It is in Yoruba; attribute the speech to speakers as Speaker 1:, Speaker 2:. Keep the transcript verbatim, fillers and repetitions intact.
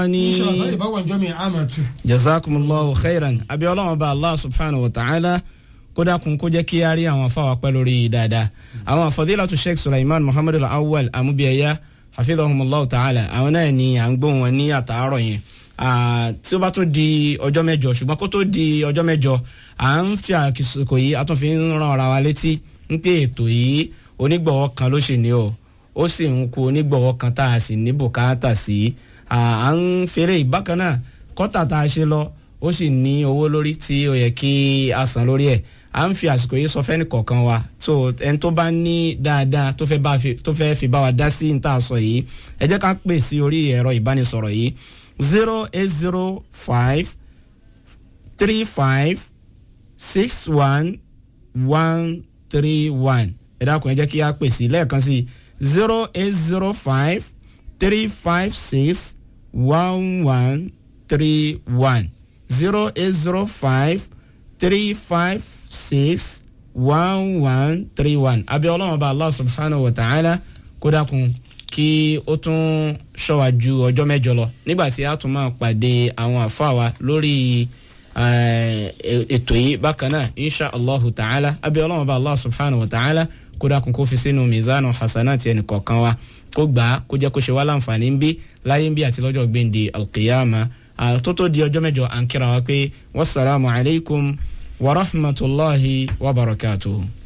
Speaker 1: الثاني
Speaker 2: إن شاء الله يبقى جميع عامته.
Speaker 1: جزاكم الله خيرا أبي الله وبا الله سبحانه وتعالى kódà kún kó jẹ́ kí a rí àwọn afáwà pẹ́ lórí dáadáa àwọn fadilatu sheikh Sulaiman Muhammad al-Awwal amúbíyẹyà hafidhahumullahu ta'ala àwọn náà ni à ń gbóhùn wọn ní àtàárọ̀ yẹn tí ó bá tún di ọjọ́ mẹ́jọ ṣùgbọ́n kó tó di ọjọ́ mẹ́jọ à ń fi àkìsìkò yìí a tún fi ń rán ara wa létí ń pé ètò yìí onígbọ̀wọ́ kan ló ṣì ní o ó sì ń kó onígbọ̀wọ́ kan tá a sì ní bùkátà sí à ń fèrè ìbákan náà kọ́tà tá a ṣe lọ ó sì ní owó lórí tí ó yẹ kí a san lórí ẹ̀ à ń fi àsìkò yìí sọ fẹ́ni kọ̀ọ̀kan wa tó ẹni tó bá ní dáadáa tó fẹ́ bá fi tó fẹ́ fi bá wa dá sí ní tá a sọ yìí ẹ jẹ́ ká pè sí orí ẹ̀rọ ìbánisọ̀rọ̀ yìí zero eight zero five three five six one one three one ẹ dákun ẹ jẹ́ kí a pè sí lẹ́ẹ̀kan sí zero eight zero five three five six one one three one zero eight zero five three five six one one three one abi ọlọ́run ọba Allah subhanahu wa ta'ala kó dákun kí ó tún ṣọ́wájú ọjọ́ mẹ́jọ lọ nígbà tí a tún máa pàdé àwọn àfáà wa lórí ètò yìí bákan náà insha Allahu ta'ala abi ọlọ́run ọba Allah subhanahu wa ta'ala kó dákun kó fi sínú mizanu hasanati ẹnì kọ̀ọ̀kan wa kó gbà á kó jẹ́ kó ṣe wá láǹfààní ń bí láyé ń bí àti lọ́jọ́ gbẹ̀ǹde alqiyama tó tó di ọjọ́ mẹ́jọ à ń kíra wa pé wassalamu alaikum wa rahmatullahi wa barakatuhu.